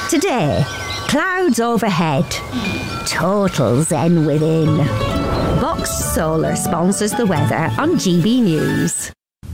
Today, clouds overhead, total zen within. Box Solar sponsors the weather on GB News.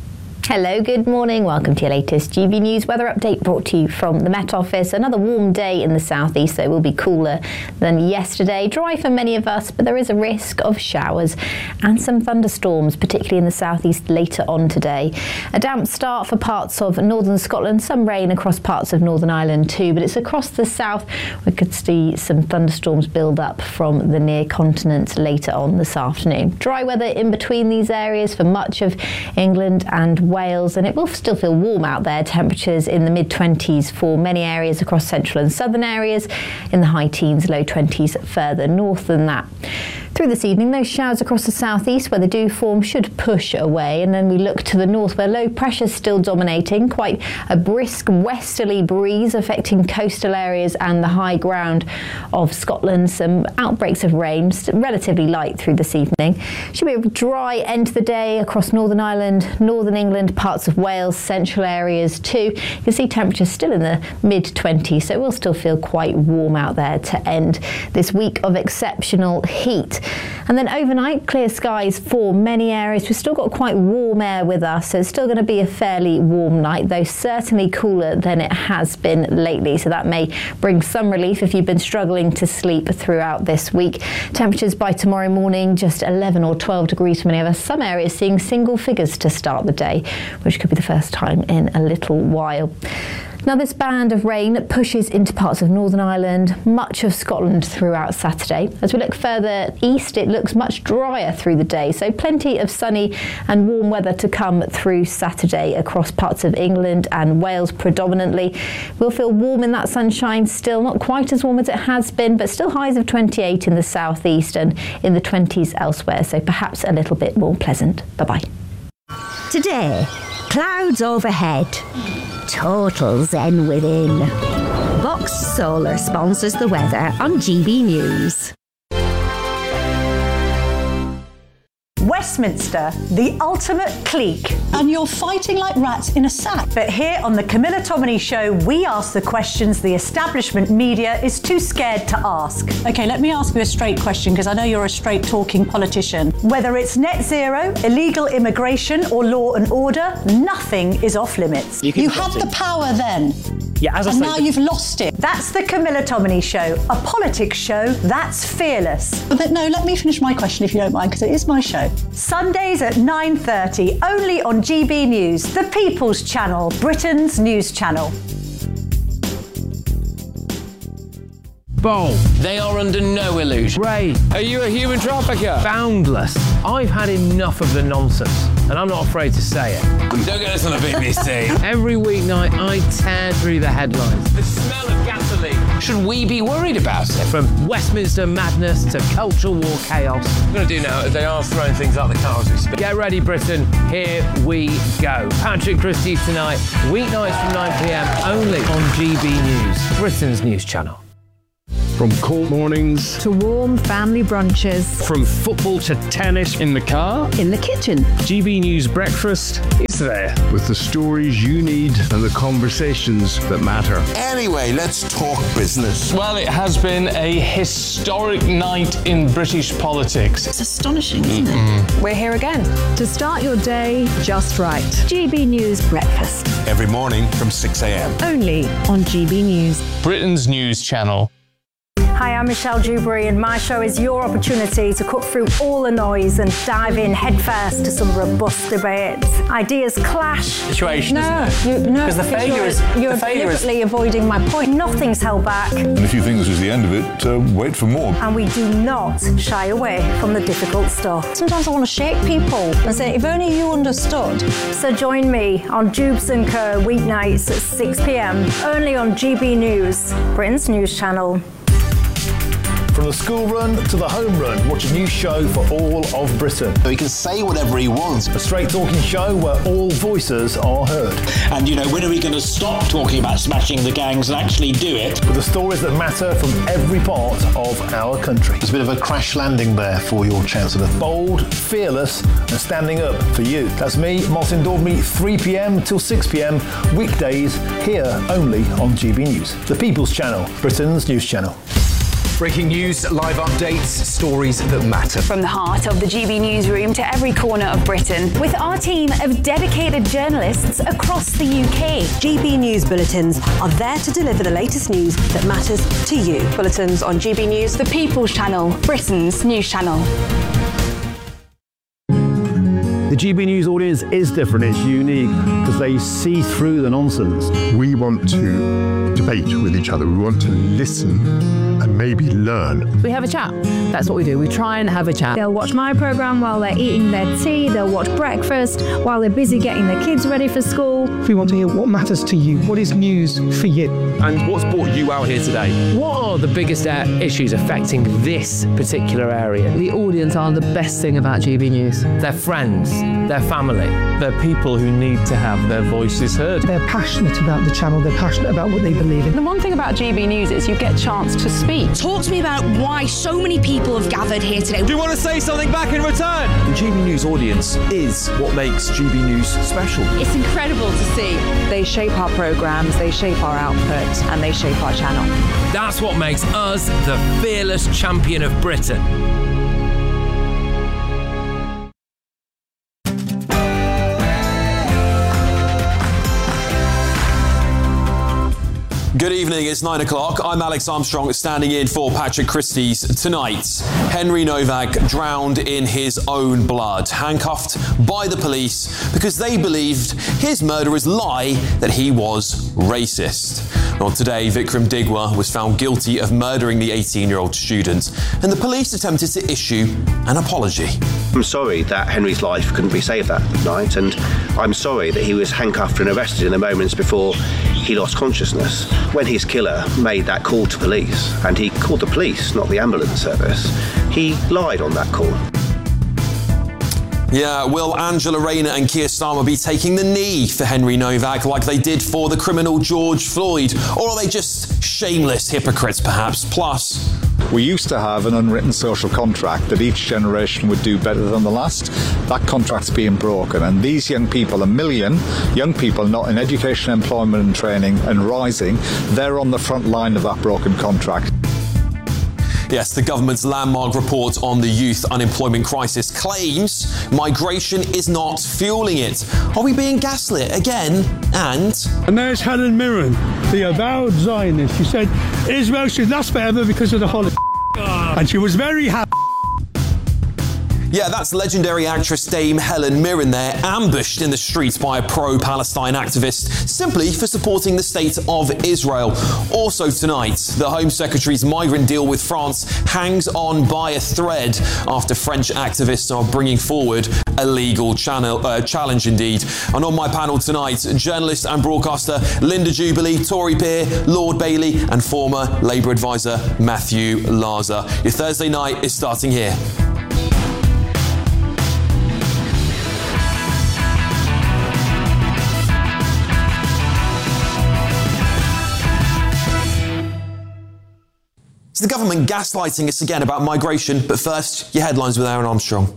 Hello, good morning. Welcome to your latest GB News weather update brought to you from the Met Office. Another warm day in the southeast, so it will be cooler than yesterday. Dry for many of us, but there is a risk of showers and some thunderstorms, particularly in the southeast later on today. A damp start for parts of northern Scotland, some rain across parts of Northern Ireland too, but it's across the south we could see some thunderstorms build up from the near continent later on this afternoon. Dry weather in between these areas for much of England and Wales, and it will still feel warm out there. Temperatures in the mid-20s for many areas across central and southern areas, in the high teens, low 20s further north than that. Through this evening, those showers across the southeast where they do form should push away, and then we look to the north where low pressure is still dominating. Quite a brisk westerly breeze affecting coastal areas and the high ground of Scotland. Some outbreaks of rain, relatively light through this evening. Should be a dry end to the day across Northern Ireland, Northern England, parts of Wales, central areas too. You can see temperatures still in the mid-20s, so it will still feel quite warm out there to end this week of exceptional heat. And then overnight, clear skies for many areas. We've still got quite warm air with us, so it's still going to be a fairly warm night, though certainly cooler than it has been lately. So that may bring some relief if you've been struggling to sleep throughout this week. Temperatures by tomorrow morning, just 11 or 12 degrees for many of us. Some areas seeing single figures to start the day, which could be the first time in a little while. Now, this band of rain pushes into parts of Northern Ireland, much of Scotland throughout Saturday. As we look further east, it looks much drier through the day, so plenty of sunny and warm weather to come through Saturday across parts of England and Wales predominantly. We'll feel warm in that sunshine still, not quite as warm as it has been, but still highs of 28 in the southeast and in the 20s elsewhere, so perhaps a little bit more pleasant. Bye-bye. Today, clouds overhead, total zen within. Box Solar sponsors the weather on GB News. Westminster, the ultimate clique. And you're fighting like rats in a sack. But here on the Camilla Tominey Show, we ask the questions the establishment media is too scared to ask. Okay, let me ask you a straight question, because I know you're a straight-talking politician. Whether it's net zero, illegal immigration, or law and order, nothing is off limits. You had the power then. Yeah, as I and say, now you've lost it. That's the Camilla Tominey Show, a politics show that's fearless. But no, let me finish my question if you don't mind, because it is my show. Sundays at 9:30, only on GB News, the People's Channel, Britain's news channel. Bold. They are under no illusion. Ray. Are you a human trafficker? Boundless. I've had enough of the nonsense, and I'm not afraid to say it. Don't get us on the BBC. Every weeknight, I tear through the headlines. The smell of gasoline. Should we be worried about it? From Westminster madness to cultural war chaos. What I'm going to do now is they are throwing things out the car as we speak. Get ready, Britain. Here we go. Patrick Christie's tonight, weeknights from 9 p.m, only on GB News, Britain's news channel. From cold mornings to warm family brunches, from football to tennis in the car, in the kitchen. GB News Breakfast is there with the stories you need and the conversations that matter. Anyway, let's talk business. Well, it has been a historic night in British politics. It's astonishing, isn't it? We're here again to start your day just right. GB News Breakfast. Every morning from 6 a.m. Only on GB News. Britain's news channel. Hi, I'm Michelle Dewberry, and my show is your opportunity to cut through all the noise and dive in headfirst to some robust debates. Ideas clash. Situation, No, isn't it? Because the failure is... You're deliberately avoiding my point. Nothing's held back. And if you think this is the end of it, wait for more. And we do not shy away from the difficult stuff. Sometimes I want to shake people and say, if only you understood. So join me on Dubes & Co. weeknights at 6 p.m, only on GB News, Britain's news channel. From the school run to the home run, watch a new show for all of Britain. He can say whatever he wants. A straight talking show where all voices are heard. And, when are we going to stop talking about smashing the gangs and actually do it? With the stories that matter from every part of our country. It's a bit of a crash landing there for your Chancellor. Bold, fearless and standing up for you. That's me, Martin Daubney, 3pm till 6pm, weekdays, here only on GB News. The People's Channel, Britain's news channel. Breaking news, live updates, stories that matter. From the heart of the GB newsroom to every corner of Britain. With our team of dedicated journalists across the UK. GB News Bulletins are there to deliver the latest news that matters to you. Bulletins on GB News, the People's Channel, Britain's news channel. The GB News audience is different, it's unique, because they see through the nonsense. We want to debate with each other, we want to listen and maybe learn. We have a chat, that's what we do, we try and have a chat. They'll watch my programme while they're eating their tea, they'll watch breakfast while they're busy getting their kids ready for school. We want to hear what matters to you, what is news for you. And what's brought you out here today? What are the biggest issues affecting this particular area? The audience are the best thing about GB News. Their friends, their family. They're people who need to have their voices heard. They're passionate about the channel, they're passionate about what they believe in. The one thing about GB News is you get a chance to speak. Talk to me about why so many people have gathered here today. Do you want to say something back in return? The GB News audience is what makes GB News special. It's incredible to see. They shape our programmes, they shape our output, and they shape our channel. That's what makes us the fearless champion of Britain. Good evening, it's 9 o'clock. I'm Alex Armstrong, standing in for Patrick Christys tonight. Henry Novak drowned in his own blood, handcuffed by the police because they believed his murderer's lie that he was racist. Well, today, Vikram Digwa was found guilty of murdering the 18-year-old student, and the police attempted to issue an apology. I'm sorry that Henry's life couldn't be saved that night, and I'm sorry that he was handcuffed and arrested in the moments before he lost consciousness. When his killer made that call to police, and he called the police, not the ambulance service, he lied on that call. Yeah, will Angela Rayner and Keir Starmer be taking the knee for Henry Novak like they did for the criminal George Floyd? Or are they just shameless hypocrites, perhaps? Plus, we used to have an unwritten social contract that each generation would do better than the last. That contract's being broken, and these young people, 1 million young people not in education, employment and training and rising, they're on the front line of that broken contract. Yes, the government's landmark report on the youth unemployment crisis claims migration is not fueling it. Are we being gaslit again? And there's Helen Mirren, the avowed Zionist. She said Israel should last forever because of the Holocaust. And she was very happy. Yeah, that's legendary actress Dame Helen Mirren there, ambushed in the streets by a pro-Palestine activist simply for supporting the state of Israel. Also tonight, the Home Secretary's migrant deal with France hangs on by a thread after French activists are bringing forward a legal challenge indeed. And on my panel tonight, journalist and broadcaster Linda Jubilee, Tory peer Lord Bailey and former Labour advisor Matthew Larzer. Your Thursday night is starting here. Is the government gaslighting us again about migration? But first, your headlines with Aaron Armstrong.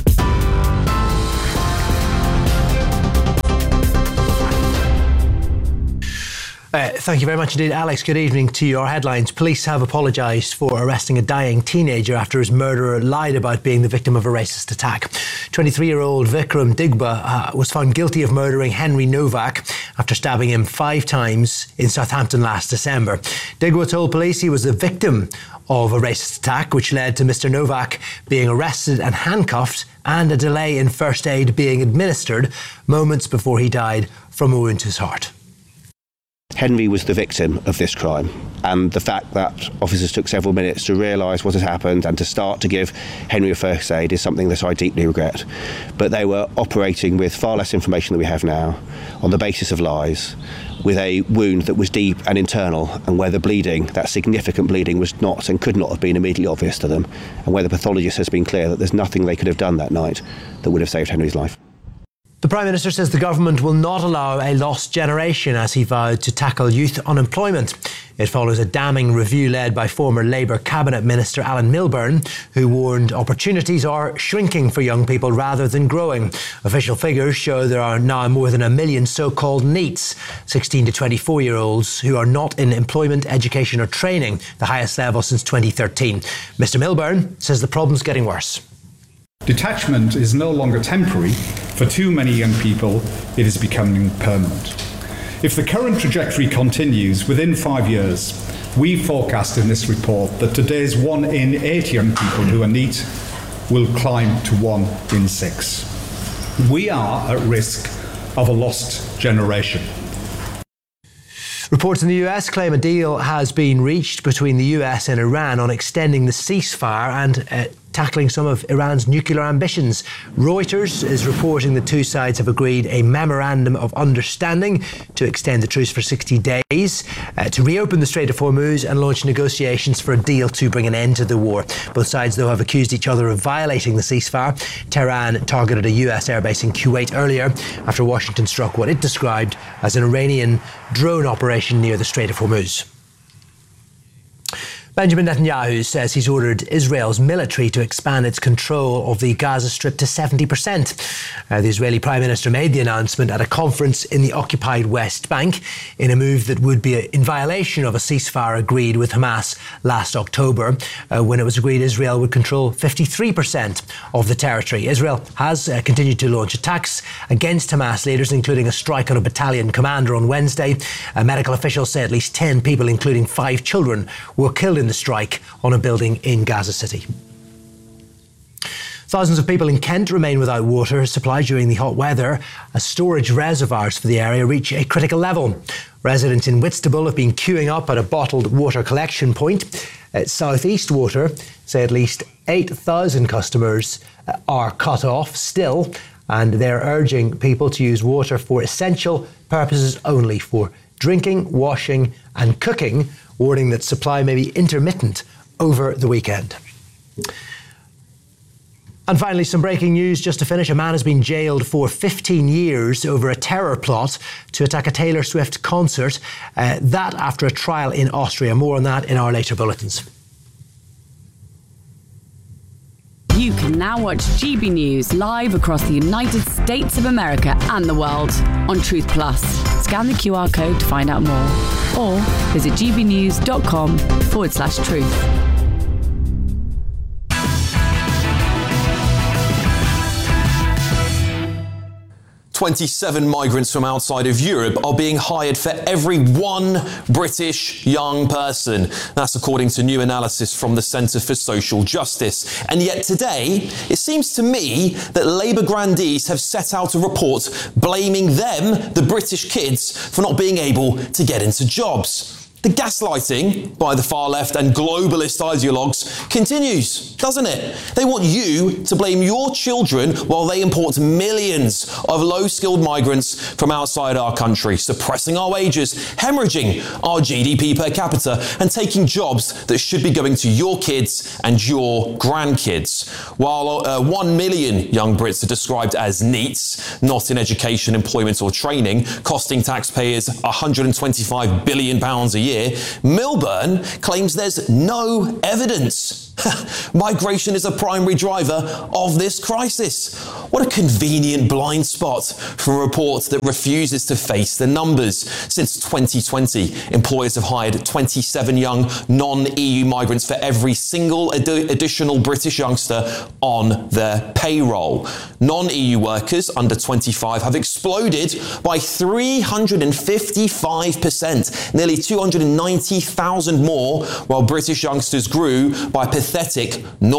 Thank you very much indeed, Alex. Good evening to you. Our headlines. Police have apologised for arresting a dying teenager after his murderer lied about being the victim of a racist attack. 23-year-old Vikram Digwa was found guilty of murdering Henry Novak after stabbing him 5 times in Southampton last December. Digwa told police he was the victim of a racist attack, which led to Mr. Novak being arrested and handcuffed and a delay in first aid being administered moments before he died from a wound to his heart. Henry was the victim of this crime, and the fact that officers took several minutes to realise what had happened and to start to give Henry a first aid is something that I deeply regret. But they were operating with far less information than we have now, on the basis of lies, with a wound that was deep and internal, and where the bleeding, that significant bleeding, was not and could not have been immediately obvious to them, and where the pathologist has been clear that there's nothing they could have done that night that would have saved Henry's life. The Prime Minister says the government will not allow a lost generation as he vowed to tackle youth unemployment. It follows a damning review led by former Labour Cabinet Minister Alan Milburn, who warned opportunities are shrinking for young people rather than growing. Official figures show there are now more than 1 million so-called NEETs, 16 to 24-year-olds who are not in employment, education or training, the highest level since 2013. Mr Milburn says the problem's getting worse. Detachment is no longer temporary. For too many young people, it is becoming permanent. If the current trajectory continues, within 5 years, we forecast in this report that today's 1 in 8 young people who are NEET will climb to 1 in 6. We are at risk of a lost generation. Reports in the US claim a deal has been reached between the US and Iran on extending the ceasefire and tackling some of Iran's nuclear ambitions. Reuters is reporting the two sides have agreed a memorandum of understanding to extend the truce for 60 days, to reopen the Strait of Hormuz and launch negotiations for a deal to bring an end to the war. Both sides, though, have accused each other of violating the ceasefire. Tehran targeted a US airbase in Kuwait earlier after Washington struck what it described as an Iranian drone operation near the Strait of Hormuz. Benjamin Netanyahu says he's ordered Israel's military to expand its control of the Gaza Strip to 70%. The Israeli Prime Minister made the announcement at a conference in the occupied West Bank in a move that would be in violation of a ceasefire agreed with Hamas last October, when it was agreed Israel would control 53% of the territory. Israel has continued to launch attacks against Hamas leaders, including a strike on a battalion commander on Wednesday. Medical officials say at least 10 people, including 5 children, were killed in the strike on a building in Gaza City. Thousands of people in Kent remain without water supply during the hot weather as storage reservoirs for the area reach a critical level. Residents in Whitstable have been queuing up at a bottled water collection point. At South East Water say at least 8,000 customers are cut off still, and they're urging people to use water for essential purposes only, for drinking, washing and cooking, warning that supply may be intermittent over the weekend. And finally, some breaking news just to finish. A man has been jailed for 15 years over a terror plot to attack a Taylor Swift concert. That after a trial in Austria. More on that in our later bulletins. You can now watch GB News live across the United States of America and the world on Truth Plus. Scan the QR code to find out more, or visit gbnews.com/truth. 27 migrants from outside of Europe are being hired for every one British young person. That's according to new analysis from the Centre for Social Justice. And yet today, it seems to me that Labour grandees have set out a report blaming them, the British kids, for not being able to get into jobs. The gaslighting by the far left and globalist ideologues continues, doesn't it? They want you to blame your children while they import millions of low-skilled migrants from outside our country, suppressing our wages, hemorrhaging our GDP per capita, and taking jobs that should be going to your kids and your grandkids. While 1 million young Brits are described as NEETs, not in education, employment or training, costing taxpayers £125 billion a year, Milburn claims there's no evidence. Migration is a primary driver of this crisis. What a convenient blind spot from a report that refuses to face the numbers. Since 2020, employers have hired 27 young non-EU migrants for every single additional British youngster on their payroll. Non-EU workers under 25 have exploded by 355%, nearly 290,000 more, while British youngsters grew by a pathetic pathetic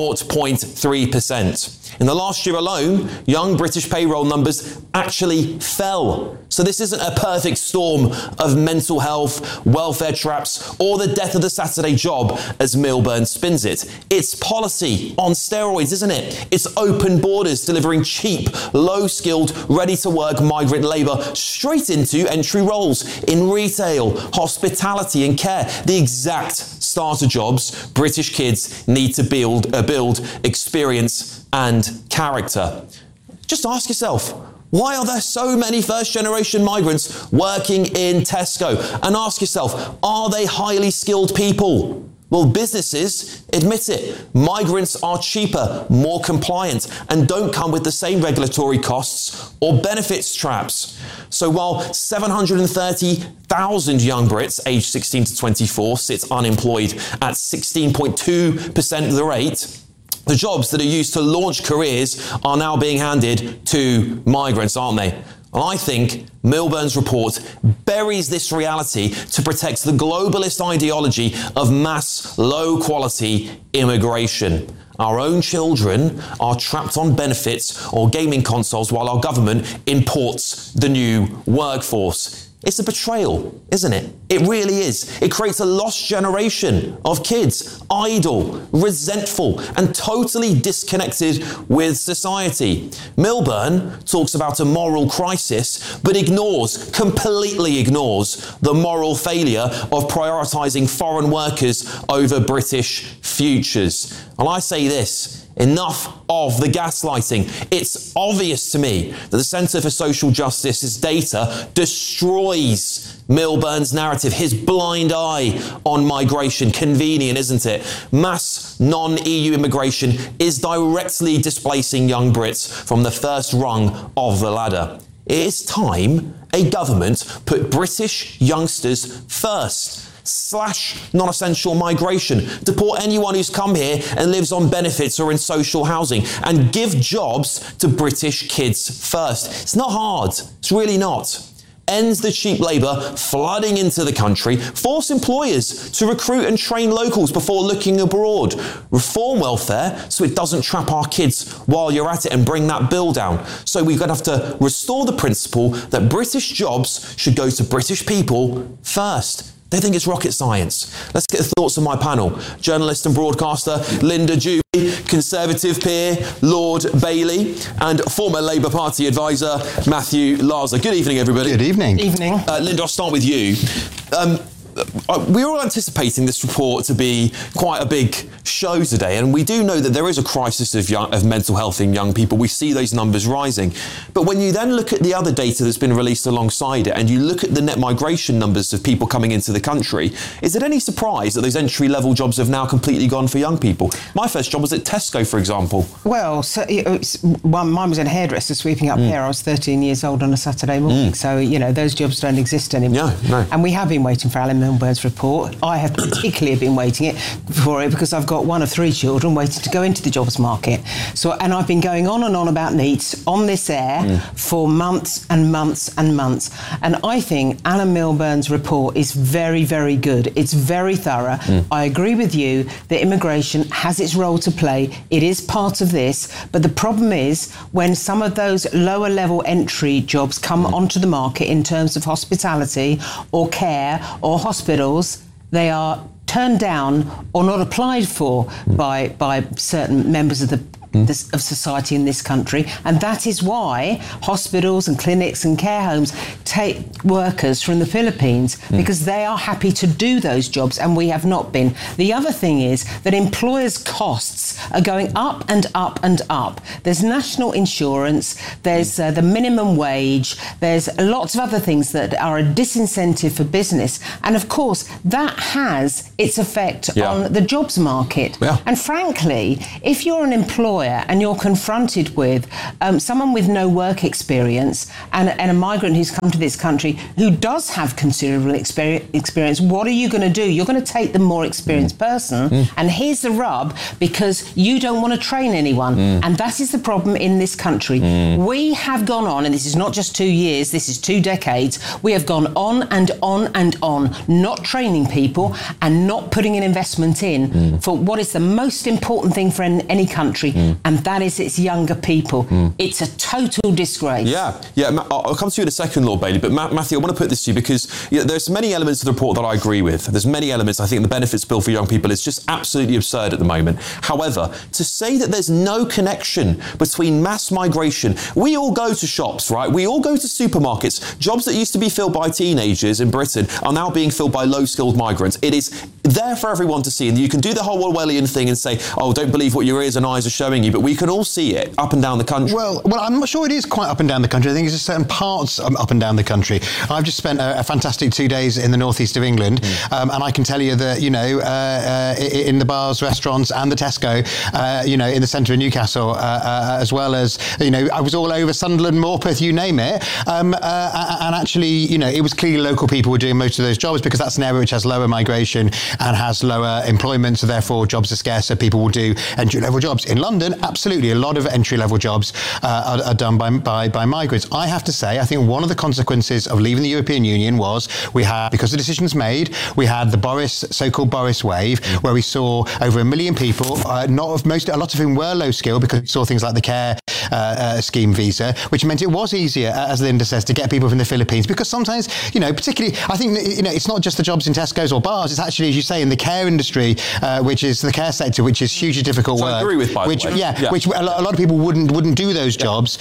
0.3%. In the last year alone, young British payroll numbers actually fell. So this isn't a perfect storm of mental health, welfare traps, or the death of the Saturday job, as Milburn spins it. It's policy on steroids, isn't it? It's open borders delivering cheap, low-skilled, ready-to-work migrant labour straight into entry roles in retail, hospitality and care. The exact starter jobs British kids need to build experience and character. Just ask yourself, why are there so many first-generation migrants working in Tesco? And ask yourself, are they highly skilled people? Well, businesses admit it. Migrants are cheaper, more compliant, and don't come with the same regulatory costs or benefits traps. So while 730,000 young Brits aged 16 to 24 sit unemployed at 16.2% of the rate, the jobs that are used to launch careers are now being handed to migrants, aren't they? And I think Milburn's report buries this reality to protect the globalist ideology of mass, low-quality immigration. Our own children are trapped on benefits or gaming consoles while our government imports the new workforce. It's a betrayal, isn't it? It really is. It creates a lost generation of kids, idle, resentful, and totally disconnected with society. Milburn talks about a moral crisis, but completely ignores the moral failure of prioritising foreign workers over British futures. And I say this, enough of the gaslighting. It's obvious to me that the Centre for Social Justice's data destroys Milburn's narrative, his blind eye on migration. Convenient, isn't it? Mass non-EU immigration is directly displacing young Brits from the first rung of the ladder. It is time a government put British youngsters first. Slash non-essential migration, deport anyone who's come here and lives on benefits or in social housing, and give jobs to British kids first. It's not hard. It's really not. End the cheap labour flooding into the country. Force employers to recruit and train locals before looking abroad. Reform welfare so it doesn't trap our kids while you're at it, and bring that bill down. So we're going to have to restore the principle that British jobs should go to British people first. They think it's rocket science. Let's get the thoughts of my panel. Journalist and broadcaster Linda Dewey, Conservative peer Lord Bailey, and former Labour Party advisor Matthew Larser. Good evening, everybody. Good evening. Evening. Linda, I'll start with you. We're all anticipating this report to be quite a big show today, and we do know that there is a crisis of mental health in young people. We see those numbers rising. But when you then look at the other data that's been released alongside it, and you look at the net migration numbers of people coming into the country, is it any surprise that those entry-level jobs have now completely gone for young people? My first job was at Tesco, for example. Well, so mine was in a hairdresser sweeping up hair. I was 13 years old on a Saturday morning. So, those jobs don't exist anymore. No. And we have been waiting for Alan Milburn's report. I have particularly been waiting for it because I've got one of three children waiting to go into the jobs market. And I've been going on and on about NEETs on this air for months and months and months. And I think Alan Milburn's report is very, very good. It's very thorough. I agree with you that immigration has its role to play. It is part of this. But the problem is when some of those lower level entry jobs come onto the market in terms of hospitality or care or hospitals, they are turned down or not applied for by certain members of of society in this country, and that is why hospitals and clinics and care homes take workers from the Philippines because they are happy to do those jobs and we have not been. The other thing is that employers' costs are going up and up and up. There's national insurance, there's the minimum wage, there's lots of other things that are a disincentive for business, and of course that has its effect on the jobs market. And frankly, if you're an employer and you're confronted with someone with no work experience and a migrant who's come to this country who does have considerable experience, what are you going to do? You're going to take the more experienced person, and here's the rub, because you don't want to train anyone. And that is the problem in this country. We have gone on, and this is not just 2 years, this is 2 decades, we have gone on and on and on, not training people and not putting an investment in for what is the most important thing for any country, and that is its younger people. It's a total disgrace. Yeah. I'll come to you in a second, Lord Bailey, but Matthew, I want to put this to you because there's many elements of the report that I agree with. There's many elements. I think the benefits bill for young people is just absolutely absurd at the moment. However, to say that there's no connection between mass migration, we all go to shops, right? We all go to supermarkets. Jobs that used to be filled by teenagers in Britain are now being filled by low-skilled migrants. It is there for everyone to see. And you can do the whole Orwellian thing and say, oh, don't believe what your ears and eyes are showing you, but we can all see it up and down the country. Well, I'm not sure it is quite up and down the country. I think it's just certain parts up and down the country. I've just spent a fantastic 2 days in the northeast of England, and I can tell you that, in the bars, restaurants and the Tesco, in the centre of Newcastle, as well as, I was all over Sunderland, Morpeth, you name it. And actually, it was clearly local people were doing most of those jobs because that's an area which has lower migration and has lower employment, so therefore jobs are scarcer. People will do entry-level jobs. In London, absolutely, a lot of entry-level jobs are done by migrants. I have to say, I think one of the consequences of leaving the European Union was because the decisions made, we had the so-called Boris wave, where we saw over 1 million people, a lot of whom were low skill because we saw things like the care scheme visa, which meant it was easier, as Linda says, to get people from the Philippines, because sometimes, particularly, I think, it's not just the jobs in Tesco's or bars, it's actually, as you say, in the care industry, which is the care sector, which is hugely difficult work. I agree with, by the way. Yeah, which a lot of people wouldn't do those jobs,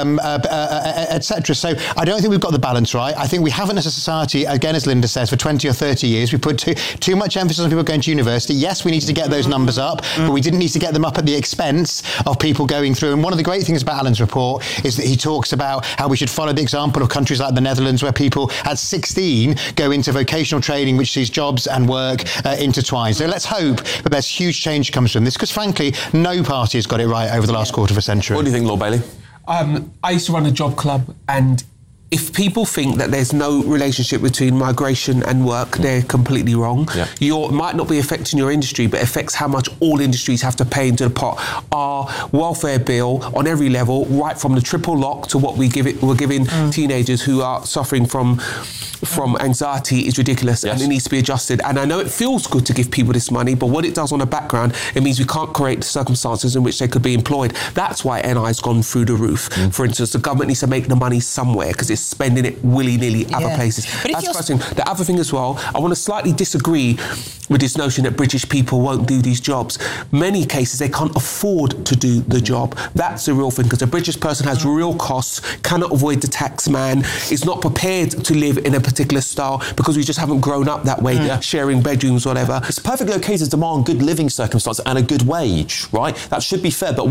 etc. So I don't think we've got the balance right. I think we haven't as a society, again, as Linda says, for 20 or 30 years, we put too much emphasis on people going to university. Yes, we needed to get those numbers up, but we didn't need to get them up at the expense of people going through. And one of the great things about Alan's report is that he talks about how we should follow the example of countries like the Netherlands, where people at 16 go into vocational training, which sees jobs and work intertwined. So let's hope that there's huge change comes from this, because frankly, no party has got it right over the last quarter of a century. What do you think, Lord Bailey? I used to run a job club, and if people think that there's no relationship between migration and work, they're completely wrong. It might not be affecting your industry, but it affects how much all industries have to pay into the pot. Our welfare bill on every level, right from the triple lock to what we're giving teenagers who are suffering from anxiety, is ridiculous, and it needs to be adjusted. And I know it feels good to give people this money, but what it does on the background, it means we can't create the circumstances in which they could be employed. That's why NI has gone through the roof. For instance, the government needs to make the money somewhere because it's spending it willy-nilly other places. But that's the first thing. The other thing as well, I want to slightly disagree with this notion that British people won't do these jobs. Many cases, they can't afford to do the job. That's the real thing, because a British person has real costs, cannot avoid the tax man, is not prepared to live in a particular style because we just haven't grown up that way, sharing bedrooms, whatever. It's perfectly okay to demand good living circumstances and a good wage, right? That should be fair. But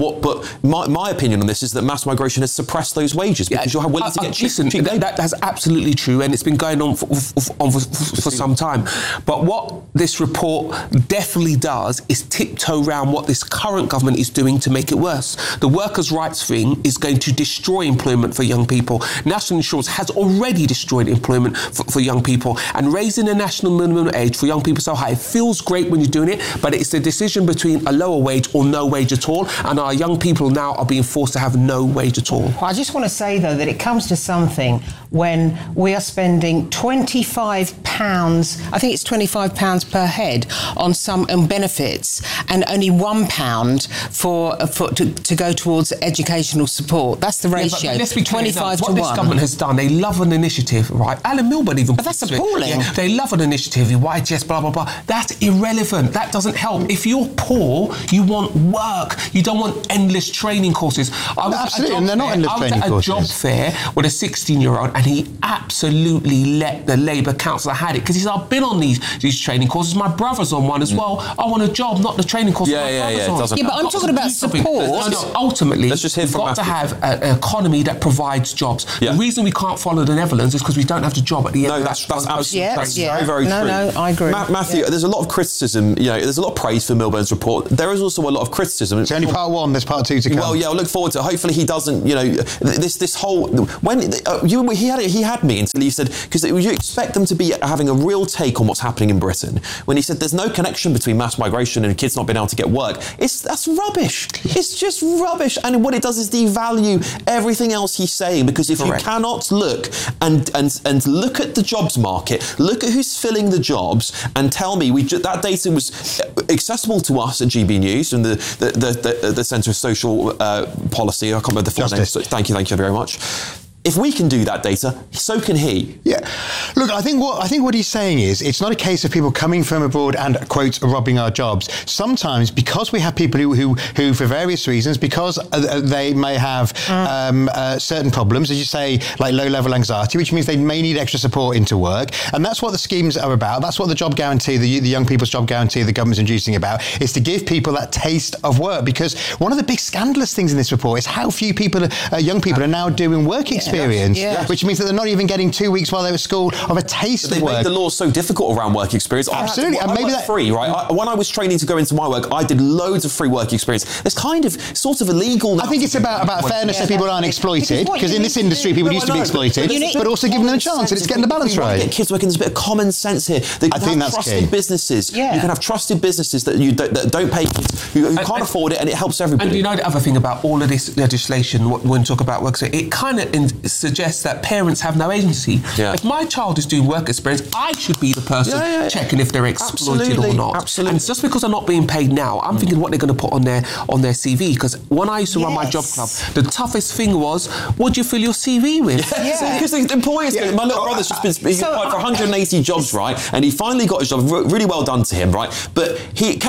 my opinion on this is that mass migration has suppressed those wages because you're willing to get cheap labour. That's absolutely true, and it's been going on for some time. But what this report definitely does is tiptoe around what this current government is doing to make it worse. The workers' rights thing is going to destroy employment for young people. National insurance has already destroyed employment for young people, and raising the national minimum age for young people so high, it feels great when you're doing it, but it's the decision between a lower wage or no wage at all, and our young people now are being forced to have no wage at all. Well, I just want to say, though, that it comes to something when we are spending £25, I think it's £25 per head on some benefits, and only £1 to go towards educational support. That's the ratio. Let's be 25 to 1. What this government has done, they love an initiative, right? Alan Milburn even. But that's appalling. They love an initiative, YTS, blah blah blah. That's irrelevant. That doesn't help. If you're poor, you want work. You don't want endless training courses. Absolutely, and they're not endless training courses. I was at a job fair with a 16-year-old, and he absolutely let the Labour councillor had it because he said, "I've been on these training courses. My brother's on one as well. I want a job, not the training course." But I'm talking about support. No, ultimately, let's just hear we've from got to Matthew. have an economy that provides jobs. The reason we can't follow the Netherlands is because we don't have the job at the end. No, that's absolutely very, very true. No, I agree. Matthew, there's a lot of criticism. There's a lot of praise for Milburn's report. There is also a lot of criticism. It's only part one. There's part two to come. Well, I look forward to it. Hopefully, he doesn't. This whole when he had me until he said, because you expect them to be having a real take on what's happening in Britain. When he said there's no connection between mass migration and kids not being able to get work, that's rubbish. It's just rubbish. And what it does is devalue everything else he's saying, because if you cannot look and look at the jobs market, look at who's filling the jobs, and tell me that data was accessible to us at GB News and the Centre of Social Policy. I can't remember the full name. So thank you very much. If we can do that data, so can he. Yeah. Look, I think what he's saying is it's not a case of people coming from abroad and, quote, robbing our jobs. Sometimes, because we have people who for various reasons, because they may have certain problems, as you say, like low-level anxiety, which means they may need extra support into work. And that's what the schemes are about. That's what the job guarantee, the young people's job guarantee the government's introducing about, is to give people that taste of work. Because one of the big scandalous things in this report is how few young people are now doing work experience, which means that they're not even getting 2 weeks while they're at school of a taste of work. They make the law so difficult around work experience. Absolutely. And maybe that's free, right? When I was training to go into my work, I did loads of free work experience. It's kind of sort of illegal now. I think it's about fairness, so people aren't exploited, because in this industry people used to be exploited, but also giving them a chance, and it's getting the balance right. Get kids working. There's a bit of common sense here. I think that's trusted key. Businesses. Yeah. You can have trusted businesses that don't pay kids, who can't afford it, and it helps everybody. And you know the other thing about all of this legislation, when we talk about work, it kind of suggests that parents have no agency. Yeah. If my child is doing work experience, I should be the person checking if they're exploited or not. Absolutely. And just because they're not being paid now, I'm thinking what they're going to put on their CV. Because when I used to run my job club, the toughest thing was, what do you fill your CV with? Because the employers, my little brother's just been applied for 180 jobs, right? And he finally got his job. Really well done to him, right? But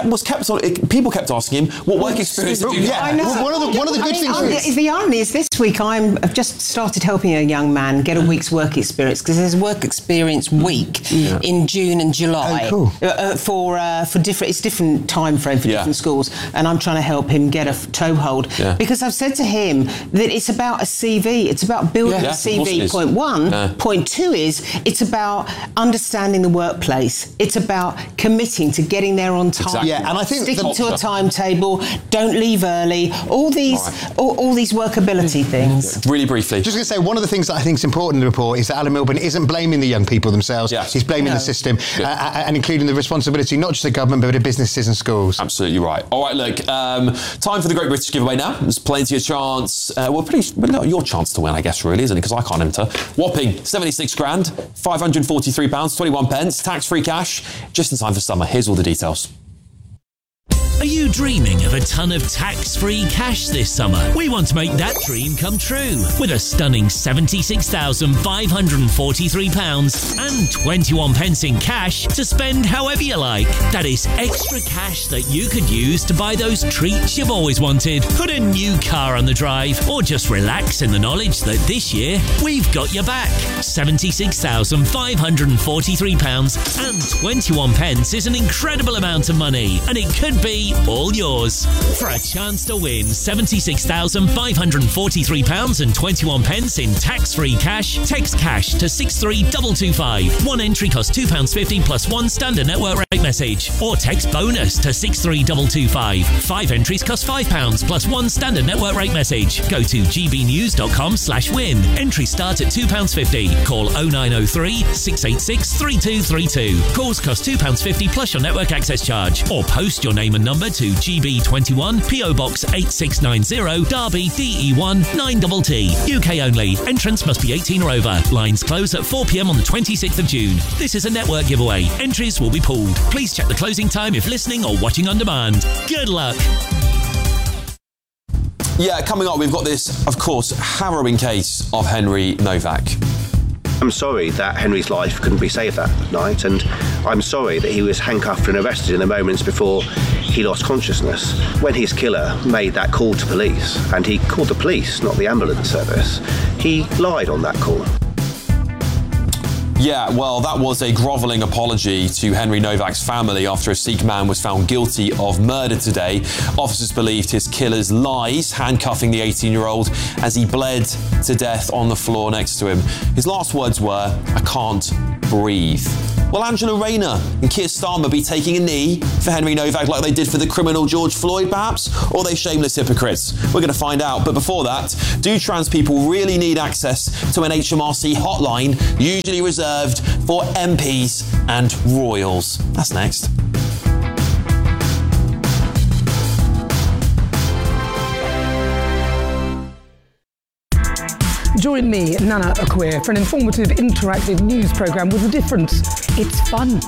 people kept asking him, what work experience do you have? One of the good things. The irony is, this week I've just started helping a young man get a week's work experience, because there's work experience week in June and July for different. It's different time frame for different schools, and I'm trying to help him get a toehold because I've said to him that it's about a CV. It's about building a CV. Point one. Point two is it's about understanding the workplace. It's about committing to getting there on time. Exactly. Yeah, and I think sticking to a timetable. Don't leave early. All these workability things. Really briefly, just going to say, one of the things that I think is important in the report is that Alan Milburn isn't blaming the young people themselves. He's blaming the system and including the responsibility not just of government but of businesses and schools. Absolutely right. All right, look, time for the Great British Giveaway now. There's plenty of chance. Your chance to win, I guess, really, isn't it? Because I can't enter. Whopping 76 grand, £543, 21 pence, tax-free cash, just in time for summer. Here's all the details. Are you dreaming of a ton of tax-free cash this summer? We want to make that dream come true with a stunning £76,543 and 21 pence in cash to spend however you like. That is extra cash that you could use to buy those treats you've always wanted, put a new car on the drive, or just relax in the knowledge that this year we've got your back. £76,543 and 21 pence is an incredible amount of money, and it could be all yours. For a chance to win £76,543 and 21 pence in tax-free cash, text cash to 63225. One entry costs £2.50 plus one standard network rate message, or text bonus to 63225. 5 entries cost £5 plus one standard network rate message. Go to gbnews.com/win. Entries start at £2.50. Call 0903 686 3232. Calls cost £2.50 plus your network access charge, or post your name and number to GB21 PO Box 8690 Derby DE1 9TT. UK only. Entrance must be 18 or over. Lines close at 4 p.m. on the 26th of June. This is a network giveaway. Entries will be pulled. Please check the closing time if listening or watching on demand. Good luck. Yeah, coming up, we've got this, of course, harrowing case of Henry Novak. I'm sorry that Henry's life couldn't be saved that night, and I'm sorry that he was handcuffed and arrested in the moments before he lost consciousness. When his killer made that call to police, and he called the police, not the ambulance service, he lied on that call. Yeah, well, that was a grovelling apology to Henry Novak's family after a Sikh man was found guilty of murder today. Officers believed his killer's lies, handcuffing the 18-year-old as he bled to death on the floor next to him. His last words were, "I can't breathe." Will Angela Rayner and Keir Starmer be taking a knee for Henry Novak like they did for the criminal George Floyd, perhaps? Or are they shameless hypocrites? We're going to find out. But before that, do trans people really need access to an HMRC hotline, usually reserved for MPs and royals? That's next. Join me, Nana Akweer, for an informative, interactive news programme with a difference. It's fun.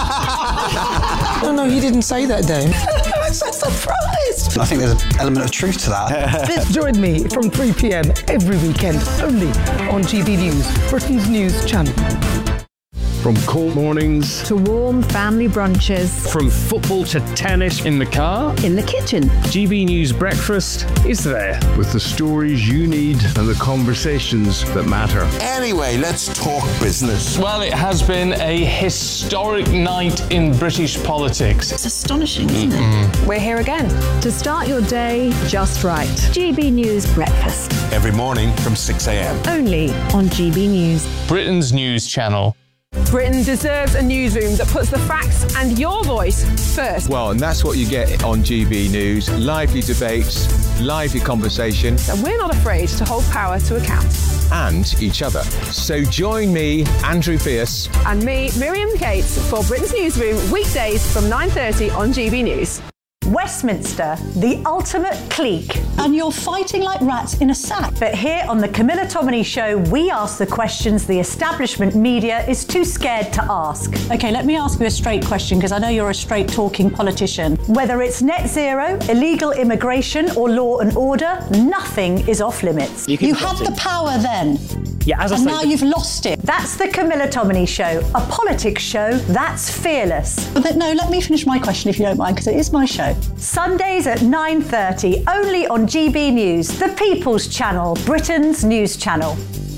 No, he didn't say that, Dave. I'm so surprised. I think there's an element of truth to that. Join me from 3 p.m. every weekend, only on GB News, Britain's news channel. From cold mornings to warm family brunches. From football to tennis in the car. In the kitchen. GB News Breakfast is there. With the stories you need and the conversations that matter. Anyway, let's talk business. Well, it has been a historic night in British politics. It's astonishing, isn't it? We're here again to start your day just right. GB News Breakfast. Every morning from 6 a.m. Only on GB News. Britain's news channel. Britain deserves a newsroom that puts the facts and your voice first. Well, and that's what you get on GB News. Lively debates, lively conversation. And we're not afraid to hold power to account. And each other. So join me, Andrew Pierce. And me, Miriam Cates, for Britain's Newsroom, weekdays from 9:30 on GB News. Westminster, the ultimate clique. And you're fighting like rats in a sack. But here on the Camilla Tominey Show, we ask the questions the establishment media is too scared to ask. OK, let me ask you a straight question, because I know you're a straight-talking politician. Whether it's net zero, illegal immigration or law and order, nothing is off limits. You had the power then. Yeah, as I and say, now you've lost it. That's the Camilla Tominey Show, a politics show that's fearless. But no, let me finish my question if you don't mind, because it is my show. Sundays at 9:30, only on GB News, the People's Channel, Britain's news channel.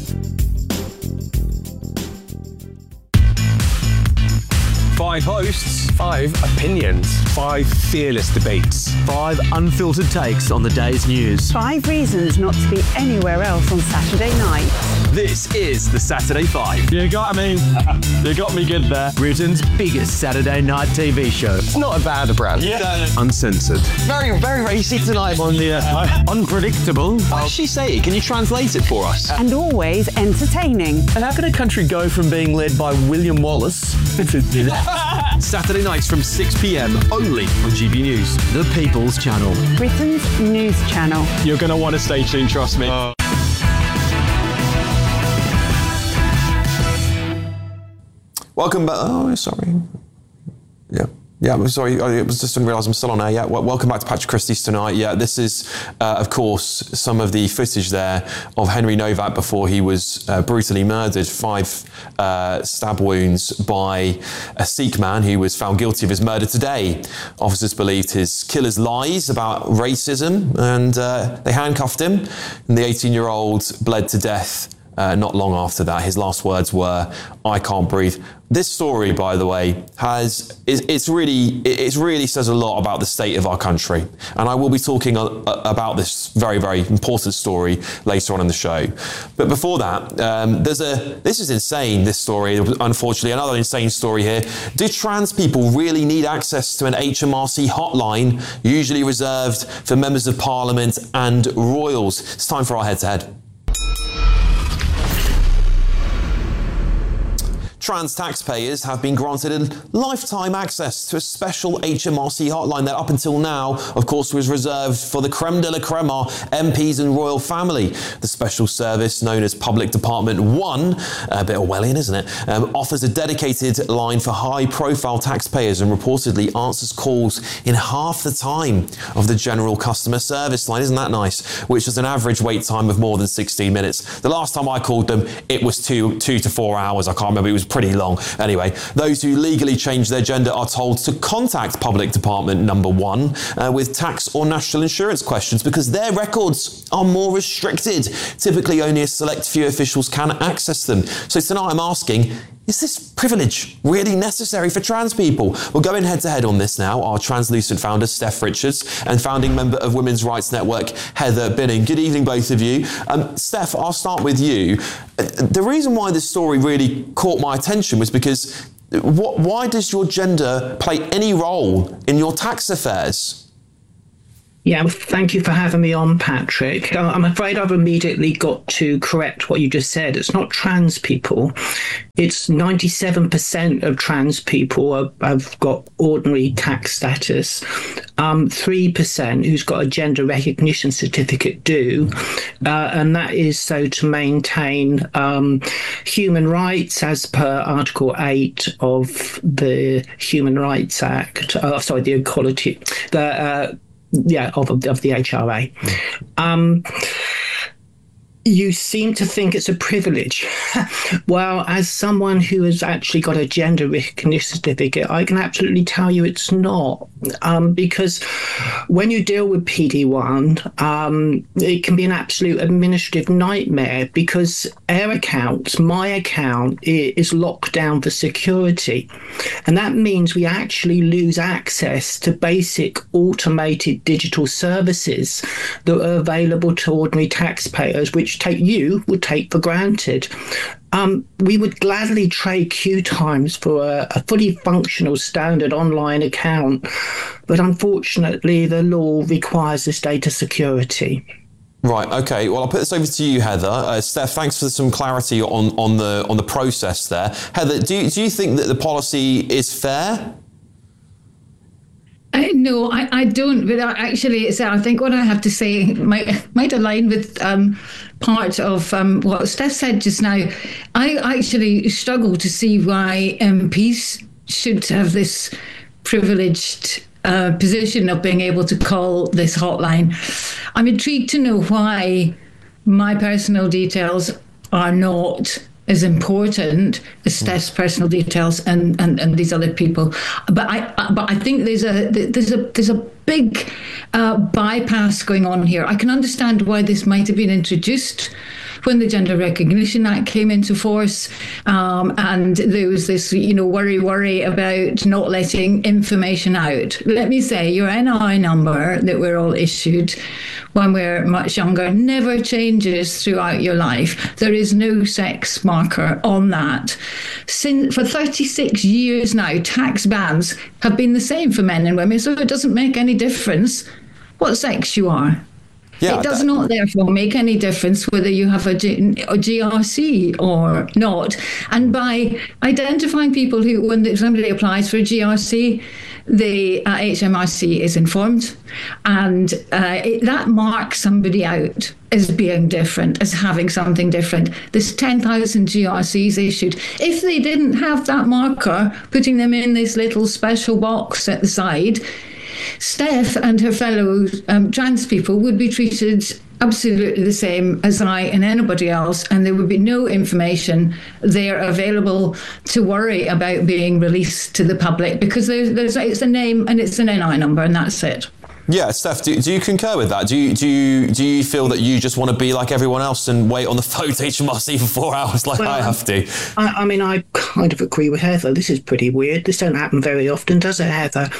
5 hosts, 5 opinions, 5 fearless debates, 5 unfiltered takes on the day's news. 5 reasons not to be anywhere else on Saturday night. This is the Saturday 5. You got me good there. Britain's biggest Saturday night TV show. It's not a bad brand. Yeah. Uncensored. Very, very racy tonight. On the unpredictable. What does she say? Can you translate it for us? And always entertaining. And how can a country go from being led by William Wallace Saturday nights from 6 p.m. only on GB News, the People's Channel. Britain's news channel. You're going to want to stay tuned, trust me. Welcome back. Oh, sorry. Yeah, I'm sorry. I just didn't realise I'm still on air. Yeah, welcome back to Patrick Christie's Tonight. Yeah, this is, of course, some of the footage there of Henry Novak before he was brutally murdered. 5 stab wounds by a Sikh man who was found guilty of his murder today. Officers believed his killer's lies about racism, and they handcuffed him. And the 18-year-old bled to death not long after that. His last words were, "I can't breathe." This story, by the way, it really says a lot about the state of our country. And I will be talking about this very, very important story later on in the show. But before that, this is insane, this story, unfortunately. Another insane story here. Do trans people really need access to an HMRC hotline, usually reserved for members of parliament and royals? It's time for our head-to-head. Trans taxpayers have been granted lifetime access to a special HMRC hotline that up until now, of course, was reserved for the creme de la creme, our MPs and royal family. The special service, known as Public Department 1, a bit Orwellian, isn't it, offers a dedicated line for high-profile taxpayers and reportedly answers calls in half the time of the general customer service line. Isn't that nice? Which is an average wait time of more than 16 minutes. The last time I called them, it was 2 to 4 hours. I can't remember. It was pretty long. Anyway, those who legally change their gender are told to contact Public Department number 1 with tax or national insurance questions because their records are more restricted. Typically, only a select few officials can access them. So tonight I'm asking, is this privilege really necessary for trans people? We're going head-to-head on this now. Our Translucent founder, Steph Richards, and founding member of Women's Rights Network, Heather Binning. Good evening, both of you. Steph, I'll start with you. The reason why this story really caught my attention was because why does your gender play any role in your tax affairs? Yeah, well, thank you for having me on, Patrick. I'm afraid I've immediately got to correct what you just said. It's not trans people. It's 97% of trans people have got ordinary tax status. 3% who's got a gender recognition certificate do, and that is so to maintain human rights as per Article 8 of the Human Rights Act. The Equality... of the HRA. You seem to think it's a privilege. Well, as someone who has actually got a gender recognition certificate, I can absolutely tell you it's not. Because when you deal with PD1, it can be an absolute administrative nightmare because our accounts, my account, is locked down for security. And that means we actually lose access to basic automated digital services that are available to ordinary taxpayers, which you would take for granted. We would gladly trade queue times for a fully functional standard online account, but unfortunately the law requires this data security. Right, okay. Well, I'll put this over to you, Heather. Steph, thanks for some clarity on the process there. Heather, do you think that the policy is fair? No, I don't. But actually, I think what I have to say might align with part of what Steph said just now. I actually struggle to see why MPs should have this privileged position of being able to call this hotline. I'm intrigued to know why my personal details are not as important as Steph's personal details and these other people. But I think there's a big bypass going on here. I can understand why this might have been introduced when the Gender Recognition Act came into force, and there was this, worry about not letting information out. Let me say, your NI number that we're all issued when we're much younger never changes throughout your life. There is no sex marker on that. For 36 years now, tax bans have been the same for men and women, so it doesn't make any difference what sex you are. Yeah, it does not, therefore, make any difference whether you have a GRC or not. And by identifying people who, when somebody applies for a GRC, the HMRC is informed, and that marks somebody out as being different, as having something different. There's 10,000 GRCs issued. If they didn't have that marker, putting them in this little special box at the side, Steph and her fellow trans people would be treated absolutely the same as I and anybody else, and there would be no information there available to worry about being released to the public, because it's a name and it's an NI number, and that's it. Yeah, Steph, do you concur with that? Do you feel that you just want to be like everyone else and wait on the phone to HMRC for 4 hours like I have to? I kind of agree with Heather. This is pretty weird. This don't happen very often, does it, Heather?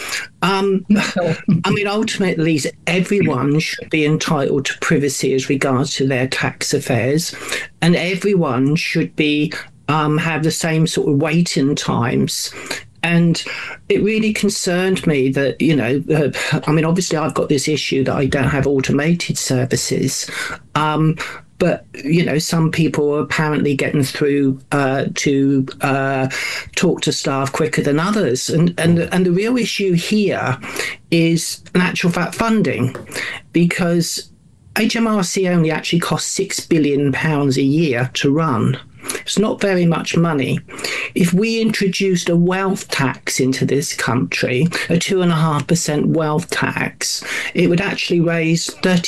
Ultimately, everyone should be entitled to privacy as regards to their tax affairs, and everyone should be have the same sort of waiting times. And it really concerned me that, obviously I've got this issue that I don't have automated services. But, some people are apparently getting through to talk to staff quicker than others. And the real issue here is, in actual fact, funding, because HMRC only actually costs £6 billion a year to run. It's not very much money. If we introduced a wealth tax into this country, a 2.5% wealth tax, it would actually raise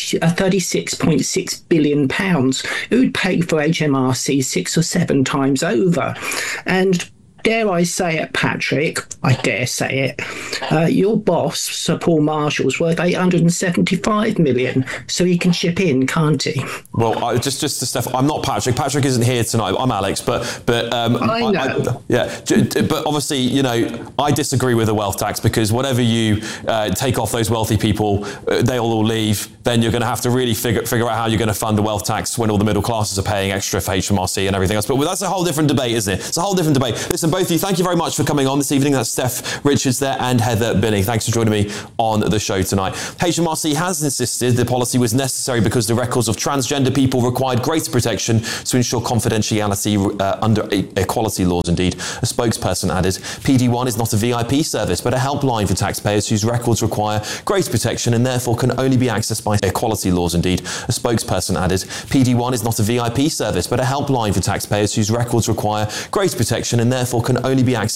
£36.6 billion. It would pay for HMRC 6 or 7 times over. And dare I say it, Patrick, I dare say it, your boss, Sir Paul Marshall's worth $875 million, so he can chip in, can't he? Well, just to Steph, I'm not Patrick. Patrick isn't here tonight. I'm Alex, but I know. But obviously, I disagree with the wealth tax, because whatever you take off those wealthy people, they all leave. Then you're going to have to really figure out how you're going to fund the wealth tax when all the middle classes are paying extra for HMRC and everything else. But that's a whole different debate, isn't it? It's a whole different debate. Listen, both of you, thank you very much for coming on this evening. That's Steph Richards there and Heather Binning. Thanks for joining me on the show tonight. HMRC has insisted the policy was necessary because the records of transgender people required greater protection to ensure confidentiality under equality laws, indeed. A spokesperson added, PD1 is not a VIP service, but a helpline for taxpayers whose records require greater protection and therefore can only be accessed by equality laws, indeed. A spokesperson added, PD1 is not a VIP service, but a helpline for taxpayers whose records require greater protection and therefore can only be accessed